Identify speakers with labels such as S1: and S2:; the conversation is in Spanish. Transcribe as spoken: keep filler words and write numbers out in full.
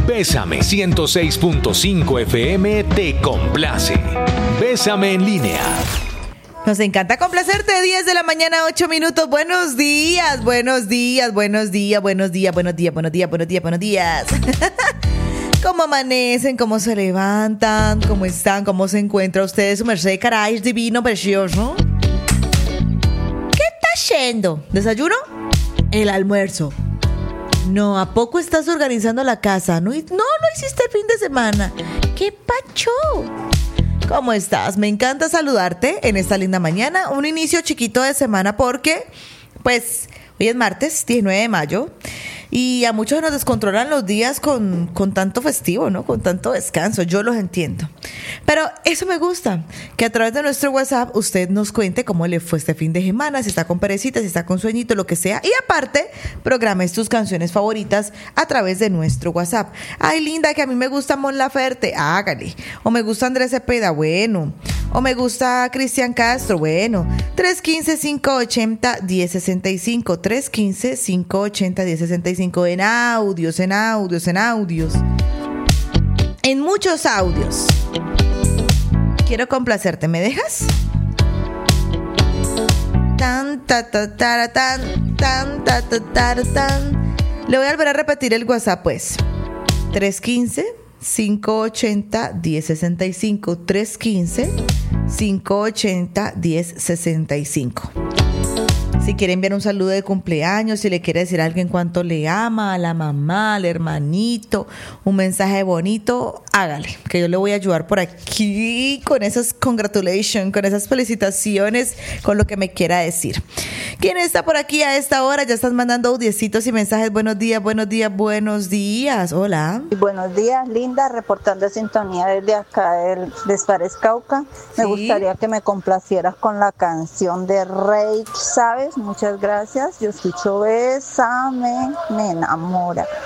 S1: Bésame ciento seis punto cinco F M te complace. Bésame en línea.
S2: Nos encanta complacerte. diez de la mañana, ocho minutos. Buenos días, buenos días, buenos días, buenos días, buenos días, buenos días, buenos días, buenos días. ¿Cómo amanecen? ¿Cómo se levantan? ¿Cómo están? ¿Cómo se encuentra usted? Su merced, caray, divino, precioso. ¿Qué está haciendo? ¿Desayuno? El almuerzo. No, ¿a poco estás organizando la casa? No, no lo hiciste el fin de semana. ¿Qué pacho? ¿Cómo estás? Me encanta saludarte en esta linda mañana. Un inicio chiquito de semana porque, pues, hoy es martes, diecinueve de mayo. Y a muchos nos descontrolan los días con, con tanto festivo, ¿no? Con tanto descanso. Yo los entiendo. Pero eso me gusta, que a través de nuestro WhatsApp usted nos cuente cómo le fue este fin de semana, si está con perecita, si está con sueñito, lo que sea. Y aparte, programes tus canciones favoritas a través de nuestro WhatsApp. Ay, linda, que a mí me gusta Mon Laferte, hágale. O me gusta Andrés Cepeda, bueno. O me gusta Cristian Castro, bueno. tres uno cinco, cinco ocho cero, uno cero seis cinco. tres uno cinco, cinco ocho cero, uno cero seis cinco. En audios, en audios, en audios. En muchos audios. Quiero complacerte, ¿me dejas? Tan, ta, ta, ta, tan, tan, ta, ta, ta, tan. Le voy a volver a repetir el WhatsApp, pues. tres uno cinco, cinco ocho cero, uno cero seis cinco. tres uno cinco, cinco ocho cero, uno cero seis cinco. Si quiere enviar un saludo de cumpleaños, si le quiere decir a alguien cuánto le ama, a la mamá, al hermanito, un mensaje bonito, hágale, que yo le voy a ayudar por aquí con esas congratulations, con esas felicitaciones, con lo que me quiera decir. ¿Quién está por aquí a esta hora? Ya estás mandando audiecitos y mensajes. Buenos días, buenos días, buenos días. Hola.
S3: Buenos días, Linda, reportando sintonía desde acá del Despares Cauca. Me
S2: Sí.
S3: gustaría que me complacieras con la canción de Rey, ¿sabes? Muchas gracias. Yo escucho Bésame, me enamora.